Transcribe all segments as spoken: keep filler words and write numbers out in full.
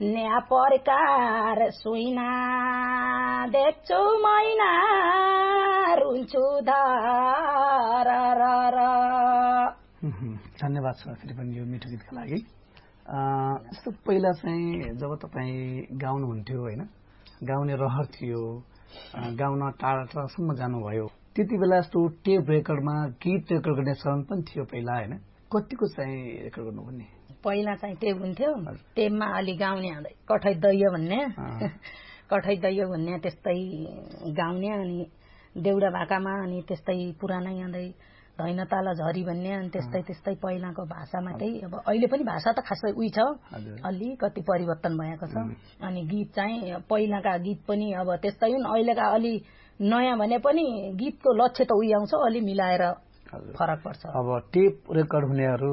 न्या परकार सुइना देख्छु मैना रुन्छु धार। धन्यवाद छ फेरि पनि यो मिठो गीतका लागि। जस्तो पहिला चाहिँ जब तपाईँ गाउनुहुन्थ्यो होइन, गाउने रहर थियो, गाउन टाढा टाढासम्म जानुभयो, त्यति बेला यस्तो टेप रेकर्डमा गीत रेकर्ड गर्ने चलन पनि थियो पहिला होइन? कतिको चाहिँ रेकर्ड गर्नुपर्ने? पहिला चाहिँ टेप हुन्थ्यो, टेपमा अलि गाउने आउँदै कठै दैयो भन्ने कठै दैयो भन्ने त्यस्तै गाउने, अनि देउडा भाकामा अनि त्यस्तै पुरानै आउँदै धैन ताल झरी भन्ने, अनि त्यस्तै त्यस्तै पहिलाको भाषामा त्यही। अब अहिले पनि भाषा त खासै उही छ, अलिकति परिवर्तन भएको छ। अनि गीत चाहिँ पहिलाका गीत पनि अब त्यस्तै हुन्, अहिलेका अलि नयाँ भने पनि गीतको लक्ष्य त उही आउँछ, अलि मिलाएर फरक पर्छ। अब टेप रेकर्ड हुनेहरू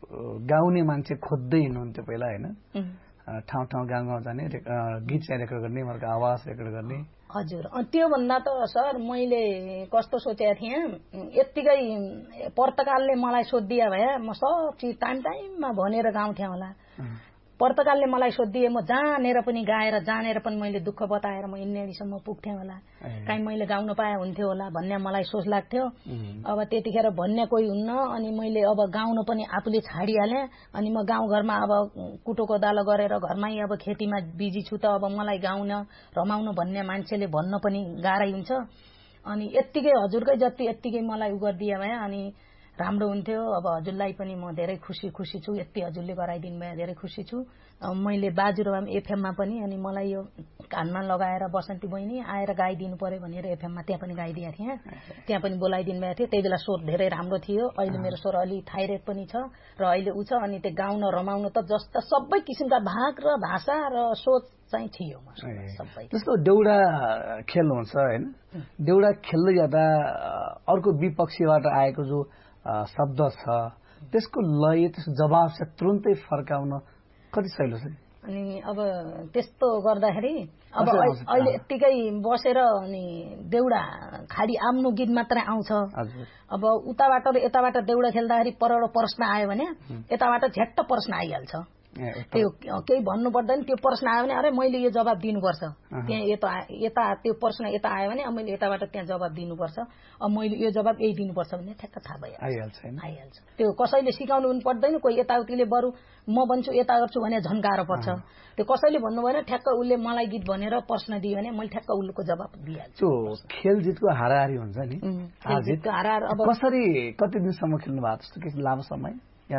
गाउने मान्छे खोज्दै हिँड्नुहुन्थ्यो पहिला होइन? ठाउँ ठाउँ गाउँ गाउँ जाने, गीत चाहिँ रेकर्ड गर्ने, उनीहरूको आवाज रेकर्ड गर्ने। हजुर, त्योभन्दा त सर मैले कस्तो सोचेको थिएँ, यत्तिकै पर्तकालले मलाई सोधिदिए भए म सब चिज टाइम टाइममा भनेर गाउँथेँ होला। पर्तकालले मलाई सोधिदिए म जानेर पनि गाएर जानेर पनि मैले दुःख बताएर म इन्नेरीसम्म पुग्थेँ होला, काहीँ मैले गाउन पाए हुन्थ्यो होला भन्ने मलाई सोच लाग्थ्यो। अब त्यतिखेर भन्ने कोही हुन्न, अनि मैले अब गाउन पनि आफूले छाडिहालेँ। अनि म गाउँघरमा अब कुटो कोदालो गरेर घरमै अब खेतीमा बिजी छु, त अब मलाई गाउन रमाउन भन्ने मान्छेले भन्न पनि गाह्रै हुन्छ। अनि यत्तिकै हजुरकै जति यत्तिकै मलाई उ गरिदिए भए अनि राम्रो हुन्थ्यो। अब हजुरलाई पनि म धेरै खुसी खुसी छु, यति हजुरले गराइदिनु भए धेरै खुसी छु। मैले बाजुराम एफएममा पनि अनि मलाई यो कानमा लगाएर बसन्ती बहिनी आएर गाइदिनु पर्यो भनेर एफएममा त्यहाँ पनि गाइदिएको थिएँ, त्यहाँ पनि बोलाइदिनु भएको थियो। त्यही बेला स्वर धेरै राम्रो थियो, अहिले मेरो स्वर अलि थाइरोइड पनि छ र अहिले उ छ। अनि त्यो गाउन रमाउन त जस्ता सबै किसिमका भाग र भाषा र सोच चाहिँ थियो सबै। जस्तो देउडा खेल्नुहुन्छ होइन, देउडा खेल्दै जाँदा अर्को विपक्षीबाट आएको जो शब्द छ त्यसको लय, त्यसको जवाब चाहिँ तुरुन्तै फर्काउन कति सहिलो छ? अनि अब त्यस्तो गर्दाखेरि अब अहिले यत्तिकै बसेर अनि देउडा खाली आफ्नो गीत मात्रै आउँछ। अब उताबाट र यताबाट देउडा खेल्दाखेरि परबाट प्रश्न आयो भने यताबाट झ्याट्ट प्रश्न आइहाल्छ, त्यो केही भन्नु पर्दैन। त्यो प्रश्न आयो भने अरे मैले यो जवाब दिनुपर्छ, त्यहाँ यता यता त्यो प्रश्न यता आयो भने मैले यताबाट त्यहाँ जवाब दिनुपर्छ, अब मैले यो जवाब यही दिनुपर्छ भने ठ्याक्क थाहा भइहाल्छ आइहाल्छ। त्यो कसैले सिकाउनु पनि पर्दैन, कोही यताउतिले बरु म भन्छु यता गर्छु भने झन् गाह्रो पर्छ। त्यो कसैले भन्नु भएन, ठ्याक्क उसले मलाई गीत भनेर प्रश्न दियो भने मैले ठ्याक्क उसको जवाब दिइहाल्छु। खेल जितको हाराहारी हुन्छ नि, जितको हाराहार। अब कसरी कति दिनसम्म खेल्नु भएको त्यस्तो के लामो समय?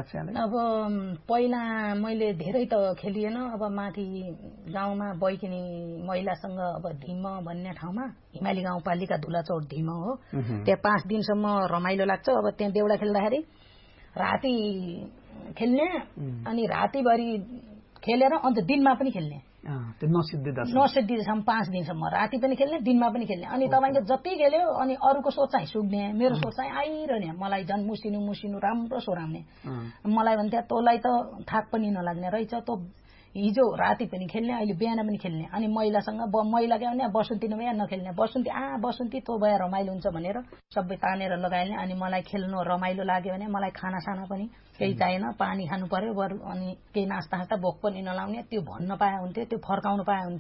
अब पहिला मैले धेरै त खेलिएन। अब माथि गाउँमा बैकिनी महिलासँग अब धिम भन्ने ठाउँमा हिमाली गाउँपालिका धुलाचौर धिम हो, त्यहाँ पाँच दिनसम्म रमाइलो लाग्छ। अब त्यहाँ देउडा खेल्दाखेरि राति खेल्ने, अनि रातिभरि खेलेर अन्त दिनमा पनि खेल्ने, नसिद्धिसम्म पाँच दिनसम्म राति पनि खेल्ने दिनमा पनि खेल्ने। अनि तपाईँले जति खेल्यो अनि अरूको सोच चाहिँ सुग्ने, मेरो सोच चाहिँ आइरहने, मलाई झन् मुसिनु मुसिनु राम्रो स्वर आउने। मलाई भन्थे तँलाई त थाक पनि नलाग्ने रहेछ, तँ हिजो राति पनि खेल्ने अहिले बिहान पनि खेल्ने। अनि महिलासँग महिला के भने बसन्ती नभए नखेल्ने, बसन्ती आ बसन्ती तँ भए रमाइलो हुन्छ भनेर सबै तानेर लगाइने। अनि मलाई खेल्नु रमाइलो लाग्यो भने मलाई खानासाना पनि केही चाहिएन, पानी खानु पर्यो बरु, अनि केही नास्ता खास्ता भोक पनि नलाउने, त्यो भन्न पाए हुन्थ्यो, त्यो फर्काउनु पाए हुन्थ्यो।